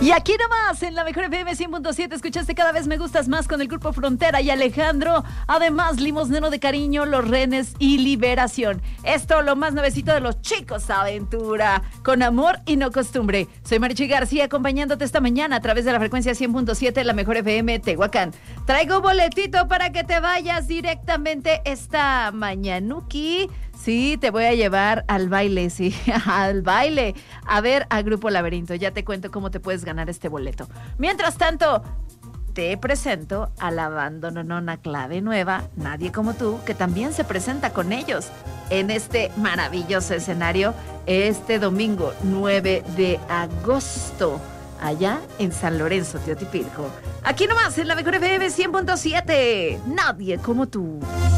Y aquí nomás, en la mejor FM 100.7, escuchaste Cada Vez Me Gustas Más con el Grupo Frontera y Alejandro. Además, Limosnero de Cariño, Los Renes y Liberación. Esto, lo más nuevecito de los chicos Aventura, con amor y no costumbre. Soy Marichi García, acompañándote esta mañana a través de la frecuencia 100.7, la mejor FM Tehuacán. Traigo boletito para que te vayas directamente esta mañanuki. Sí, te voy a llevar al baile, sí, al baile. A ver, a Grupo Laberinto. Ya te cuento cómo te puedes ganar este boleto. Mientras tanto, te presento a la bandononona clave nueva, Nadie Como Tú, que también se presenta con ellos en este maravilloso escenario este domingo 9 de agosto, allá en San Lorenzo, Teotipilco. Aquí nomás, en la mejor FM 100.7, Nadie Como Tú.